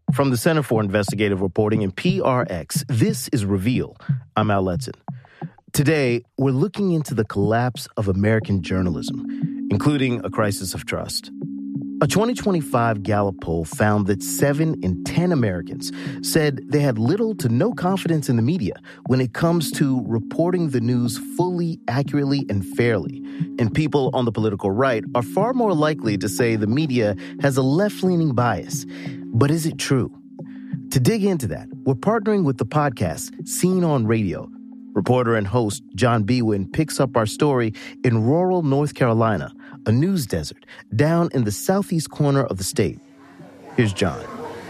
From the Center for Investigative Reporting and PRX, this is Reveal. I'm Al Letson. Today, we're looking into the collapse of American journalism, including a crisis of trust. A 2025 Gallup poll found that 7 in 10 Americans said they had little to no confidence in the media when it comes to reporting the news fully, accurately, and fairly. And people on the political right are far more likely to say the media has a left-leaning bias. But is it true? To dig into that, we're partnering with the podcast Scene on Radio. Reporter and host John Biewen picks up our story in rural North Carolina, a news desert down in the southeast corner of the state. Here's John.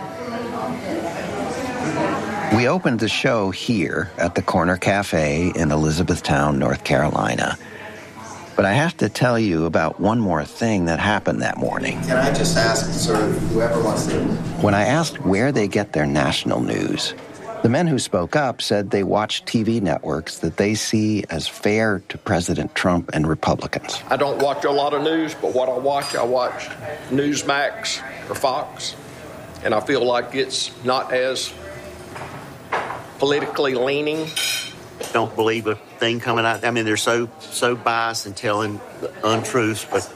We opened the show here at the Corner Cafe in Elizabethtown, North Carolina. But I have to tell you about one more thing that happened that morning. Can I just ask sort of whoever wants to... When I asked where they get their national news, the men who spoke up said they watch TV networks that they see as fair to President Trump and Republicans. I don't watch a lot of news, but what I watch Newsmax or Fox, and I feel like it's not as politically leaning. Don't believe a thing coming out. I mean, they're so biased and telling untruths, but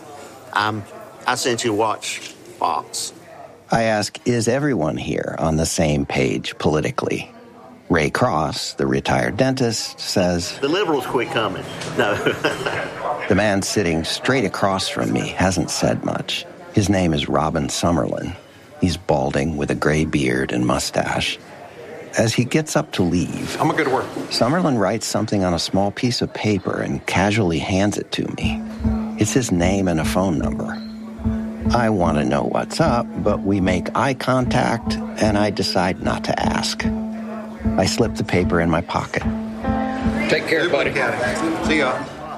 I essentially watch Fox. I ask, is everyone here on the same page politically? Ray Cross, the retired dentist, says... The liberals quit coming. No. The man sitting straight across from me hasn't said much. His name is Robin Summerlin. He's balding with a gray beard and mustache. As he gets up to leave... I'm going to go to work. Summerlin writes something on a small piece of paper and casually hands it to me. It's his name and a phone number. I want to know what's up, but we make eye contact, and I decide not to ask. I slip the paper in my pocket. Take care, buddy. See ya.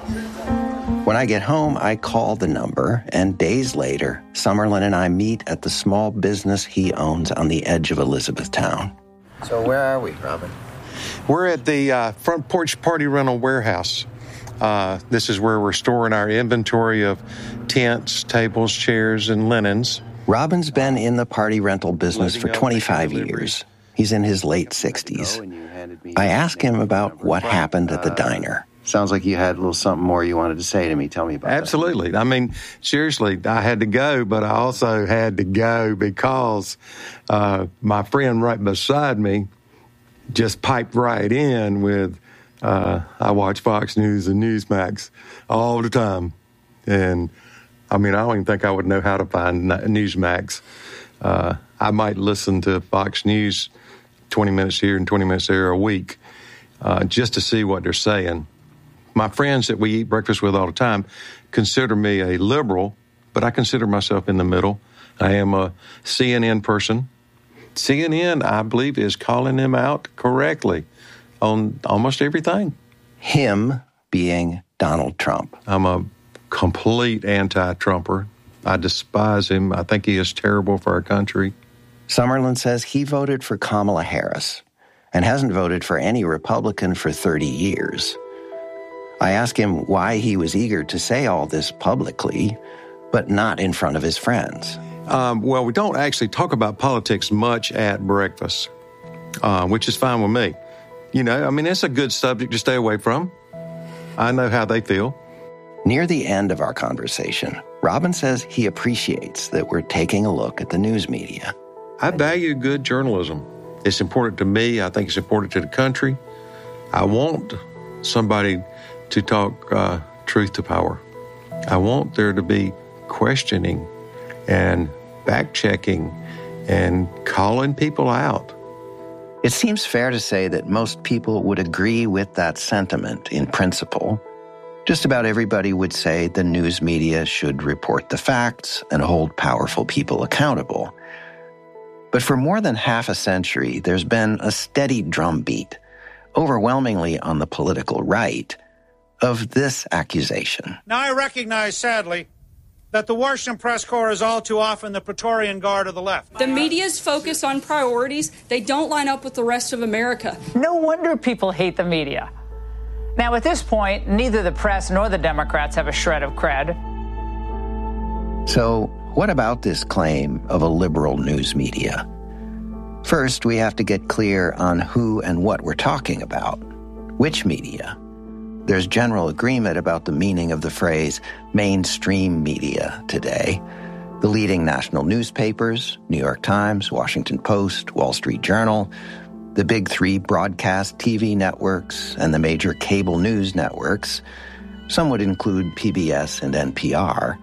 When I get home, I call the number, and days later, Summerlin and I meet at the small business he owns on the edge of Elizabethtown. So where are we, Robin? We're at the Front Porch Party Rental Warehouse. This is where we're storing our inventory of tents, tables, chairs, and linens. Robin's been in the party rental business for 25 years. He's in his late 60s. I ask him about what happened at the diner. Sounds like you had a little something more you wanted to say to me. Tell me about it. Absolutely. I mean, seriously, I had to go, but I also had to go because my friend right beside me just piped right in with, I watch Fox News and Newsmax all the time. And, I mean, I don't even think I would know how to find Newsmax. I might listen to Fox News 20 minutes here and 20 minutes there a week just to see what they're saying. My friends that we eat breakfast with all the time consider me a liberal, but I consider myself in the middle. I am a CNN person. CNN, I believe, is calling him out correctly on almost everything. Him being Donald Trump. I'm a complete anti-Trumper. I despise him. I think he is terrible for our country. Summerlin says he voted for Kamala Harris and hasn't voted for any Republican for 30 years. I ask him why he was eager to say all this publicly, but not in front of his friends. Well, we don't actually talk about politics much at breakfast, which is fine with me. You know, I mean, it's a good subject to stay away from. I know how they feel. Near the end of our conversation, Robin says he appreciates that we're taking a look at the news media. I value good journalism. It's important to me. I think it's important to the country. I want somebody to talk truth to power. I want there to be questioning and fact-checking and calling people out. It seems fair to say that most people would agree with that sentiment in principle. Just about everybody would say the news media should report the facts and hold powerful people accountable. But for more than half a century, there's been a steady drumbeat, overwhelmingly on the political right, of this accusation. Now I recognize, sadly, that the Washington press corps is all too often the Praetorian Guard of the left. The media's focus on priorities, they don't line up with the rest of America. No wonder people hate the media. Now, at this point, neither the press nor the Democrats have a shred of cred. So, what about this claim of a liberal news media? First, we have to get clear on who and what we're talking about. Which media? There's general agreement about the meaning of the phrase mainstream media today. The leading national newspapers, New York Times, Washington Post, Wall Street Journal, the big three broadcast TV networks, and the major cable news networks. Some would include PBS and NPR.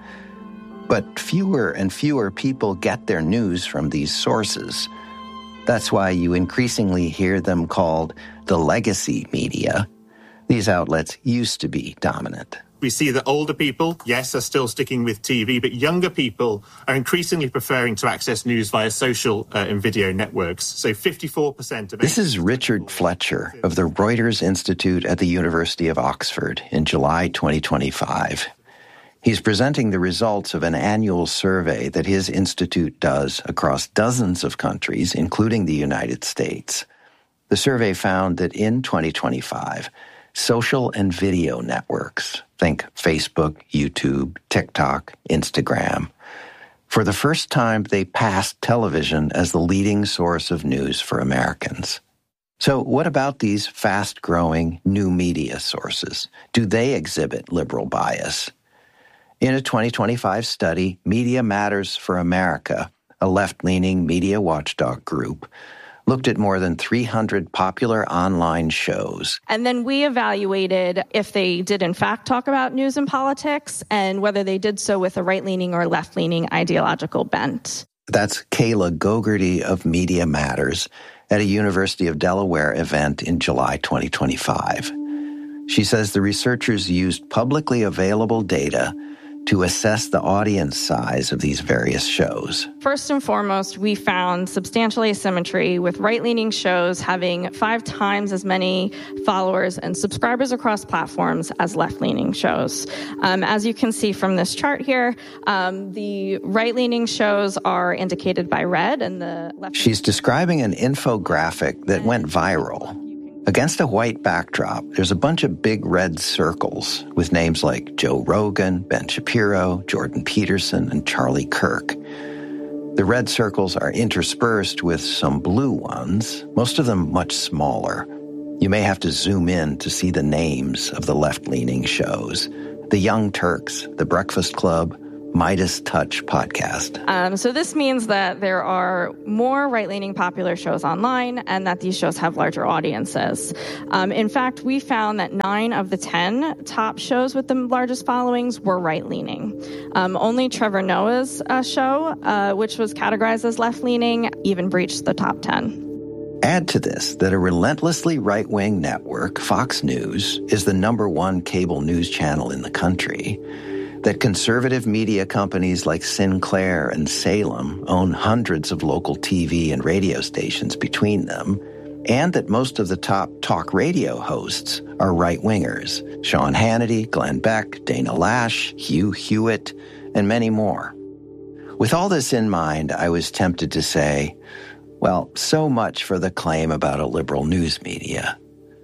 But fewer and fewer people get their news from these sources. That's why you increasingly hear them called the legacy media. These outlets used to be dominant. We see that older people, yes, are still sticking with TV, but younger people are increasingly preferring to access news via social and video networks. So 54% of... This is Richard Fletcher of the Reuters Institute at the University of Oxford in July 2025. He's presenting the results of an annual survey that his institute does across dozens of countries, including the United States. The survey found that in 2025, social and video networks, think Facebook, YouTube, TikTok, Instagram, for the first time they passed television as the leading source of news for Americans. So what about these fast-growing new media sources? Do they exhibit liberal bias? In a 2025 study, Media Matters for America, a left-leaning media watchdog group, looked at more than 300 popular online shows. And then we evaluated if they did in fact talk about news and politics and whether they did so with a right-leaning or left-leaning ideological bent. That's Kayla Gogarty of Media Matters at a University of Delaware event in July 2025. She says the researchers used publicly available data to assess the audience size of these various shows. First and foremost, we found substantial asymmetry with right-leaning shows having 5 times as many followers and subscribers across platforms as left-leaning shows. As you can see from this chart here, the right-leaning shows are indicated by red and the left... She's describing an infographic that went viral. Against a white backdrop, there's a bunch of big red circles with names like Joe Rogan, Ben Shapiro, Jordan Peterson, and Charlie Kirk. The red circles are interspersed with some blue ones, most of them much smaller. You may have to zoom in to see the names of the left-leaning shows. The Young Turks, The Breakfast Club, Midas Touch podcast. So this means that there are more right-leaning popular shows online and that these shows have larger audiences. In fact, we found that 9 of the 10 top shows with the largest followings were right-leaning. Only Trevor Noah's show, which was categorized as left-leaning, even breached the top 10. Add to this that a relentlessly right-wing network, Fox News, is the #1 cable news channel in the country, that conservative media companies like Sinclair and Salem own hundreds of local TV and radio stations between them, and that most of the top talk radio hosts are right-wingers: Sean Hannity, Glenn Beck, Dana Lash, Hugh Hewitt, and many more. With all this in mind, I was tempted to say, well, so much for the claim about a liberal news media.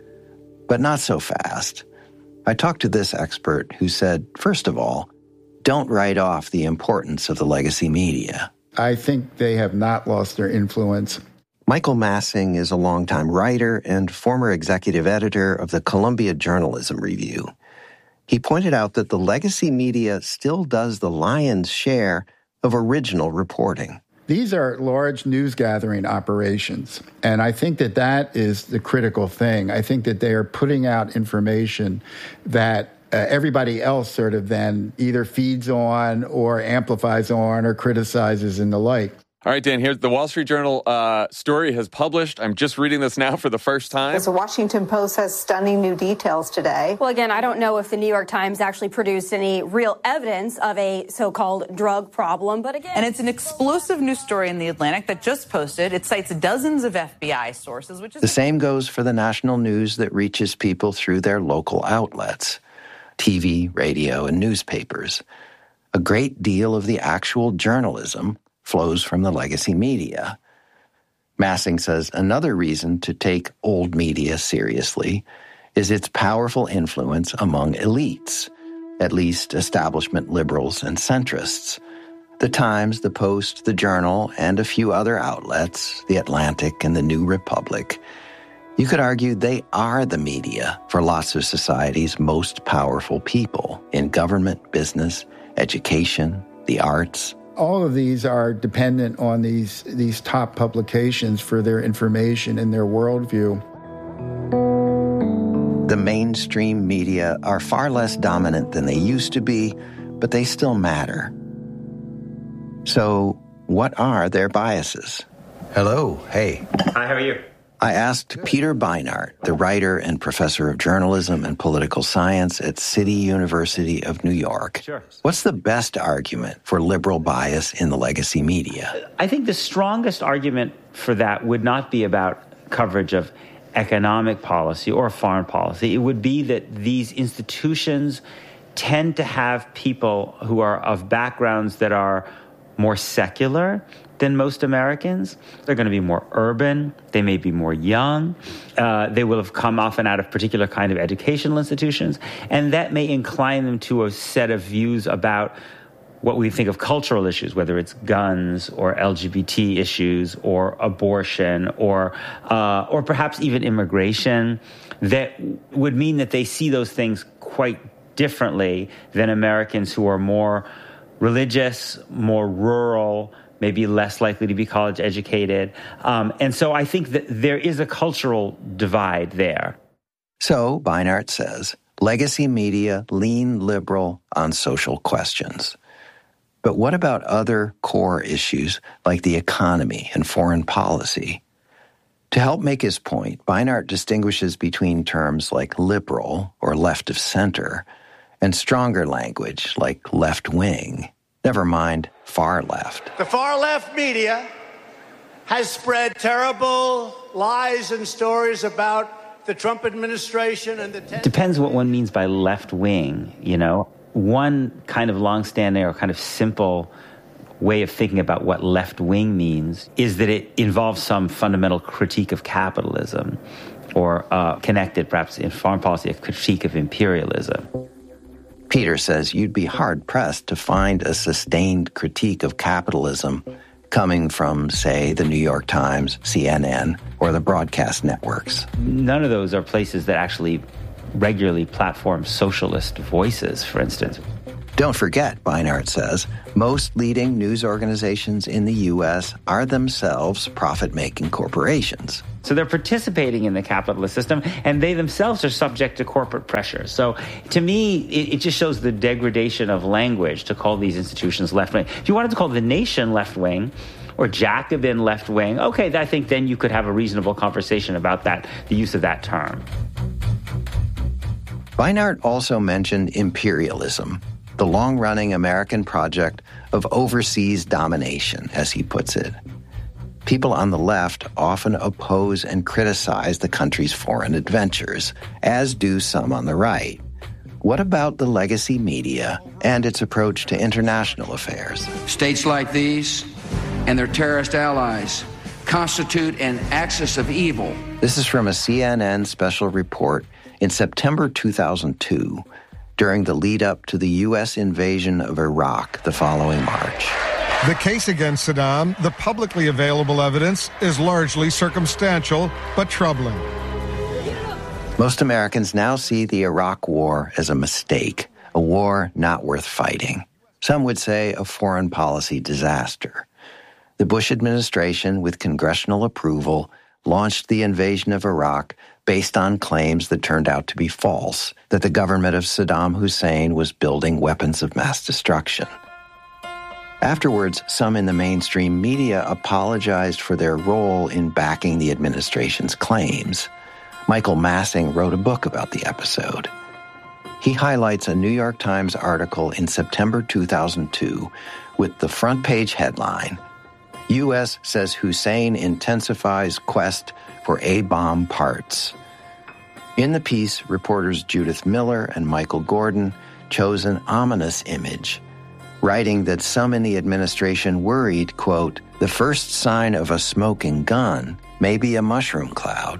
But not so fast. I talked to this expert who said, first of all, don't write off the importance of the legacy media. I think they have not lost their influence. Michael Massing is a longtime writer and former executive editor of the Columbia Journalism Review. He pointed out that the legacy media still does the lion's share of original reporting. These are large news gathering operations, and I think that that is the critical thing. I think that they are putting out information that everybody else sort of then either feeds on or amplifies on or criticizes and the like. All right, Dan, here's the Wall Street Journal story has published. I'm just reading this now for the first time. The Washington Post has stunning new details today. Well, again, I don't know if the New York Times actually produced any real evidence of a so-called drug problem, but again... And it's an explosive news story in The Atlantic that just posted. It cites dozens of FBI sources, which is... The same goes for the national news that reaches people through their local outlets, TV, radio, and newspapers. A great deal of the actual journalism flows from the legacy media. Massing says another reason to take old media seriously is its powerful influence among elites, at least establishment liberals and centrists. The Times, the Post, the Journal, and a few other outlets, The Atlantic and the New Republic, you could argue they are the media for lots of society's most powerful people in government, business, education, the arts. All of these are dependent on these top publications for their information and their worldview. The mainstream media are far less dominant than they used to be, but they still matter. So, what are their biases? Hello, hey. Hi, how are you? I asked Peter Beinart, the writer and professor of journalism and political science at City University of New York. Sure. What's the best argument for liberal bias in the legacy media? I think the strongest argument for that would not be about coverage of economic policy or foreign policy. It would be that these institutions tend to have people who are of backgrounds that are more secular than most Americans. They're going to be more urban. They may be more young. They will have come often out of particular kind of educational institutions. And that may incline them to a set of views about what we think of cultural issues, whether it's guns or LGBT issues or abortion or perhaps even immigration, that would mean that they see those things quite differently than Americans who are more religious, more rural, maybe less likely to be college educated. And so I think that there is a cultural divide there. So, Beinart says, legacy media lean liberal on social questions. But what about other core issues like the economy and foreign policy? To help make his point, Beinart distinguishes between terms like liberal or left of center and stronger language like left-wing, never mind far left. The far left media has spread terrible lies and stories about the Trump administration and the... Depends what one means by left-wing, you know. One kind of long-standing or kind of simple way of thinking about what left-wing means is that it involves some fundamental critique of capitalism or connected, perhaps in foreign policy, a critique of imperialism. Peter says you'd be hard-pressed to find a sustained critique of capitalism coming from, say, the New York Times, CNN, or the broadcast networks. None of those are places that actually regularly platform socialist voices, for instance. Don't forget, Beinart says, most leading news organizations in the U.S. are themselves profit-making corporations. So they're participating in the capitalist system, and they themselves are subject to corporate pressure. So to me, it just shows the degradation of language to call these institutions left-wing. If you wanted to call The Nation left-wing or Jacobin left-wing, okay, I think then you could have a reasonable conversation about that, the use of that term. Beinart also mentioned imperialism, the long-running American project of overseas domination, as he puts it. People on the left often oppose and criticize the country's foreign adventures, as do some on the right. What about the legacy media and its approach to international affairs? States like these and their terrorist allies constitute an axis of evil. This is from a CNN special report in September 2002, during the lead-up to the U.S. invasion of Iraq the following March. The case against Saddam, the publicly available evidence, is largely circumstantial, but troubling. Most Americans now see the Iraq War as a mistake, a war not worth fighting. Some would say a foreign policy disaster. The Bush administration, with congressional approval, launched the invasion of Iraq based on claims that turned out to be false, that the government of Saddam Hussein was building weapons of mass destruction. Afterwards, some in the mainstream media apologized for their role in backing the administration's claims. Michael Massing wrote a book about the episode. He highlights a New York Times article in September 2002 with the front page headline, U.S. says Hussein intensifies quest for A-bomb parts. In the piece, reporters Judith Miller and Michael Gordon chose an ominous image, writing that some in the administration worried, quote, the first sign of a smoking gun may be a mushroom cloud.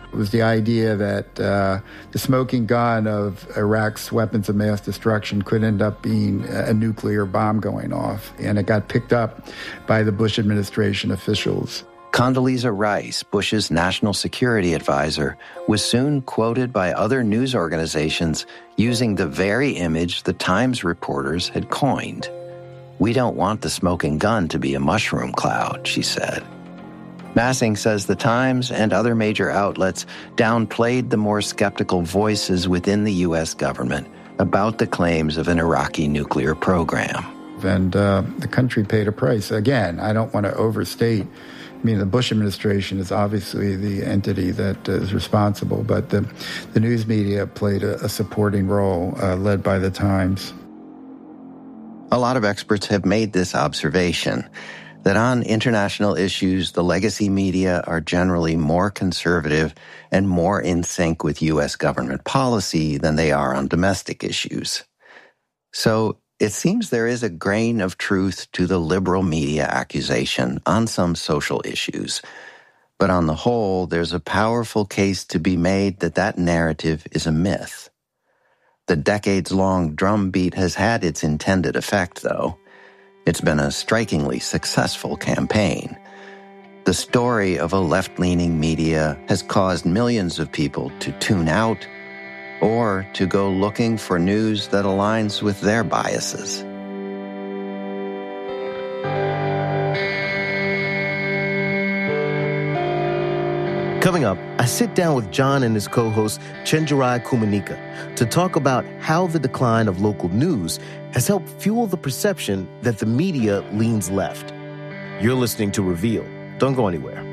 It was the idea that the smoking gun of Iraq's weapons of mass destruction could end up being a nuclear bomb going off. And it got picked up by the Bush administration officials. Condoleezza Rice, Bush's national security advisor, was soon quoted by other news organizations using the very image the Times reporters had coined. "We don't want the smoking gun to be a mushroom cloud," she said. Massing says the Times and other major outlets downplayed the more skeptical voices within the U.S. government about the claims of an Iraqi nuclear program. And the country paid a price. Again, I don't want to overstate. I mean, the Bush administration is obviously the entity that is responsible, but the news media played a supporting role led by the Times. A lot of experts have made this observation, that on international issues, the legacy media are generally more conservative and more in sync with U.S. government policy than they are on domestic issues. So it seems there is a grain of truth to the liberal media accusation on some social issues. But on the whole, there's a powerful case to be made that that narrative is a myth. The decades-long drumbeat has had its intended effect, though. It's been a strikingly successful campaign. The story of a left-leaning media has caused millions of people to tune out or to go looking for news that aligns with their biases. Coming up, I sit down with John and his co-host Chenjerai Kumanyika to talk about how the decline of local news has helped fuel the perception that the media leans left. You're listening to Reveal. Don't go anywhere.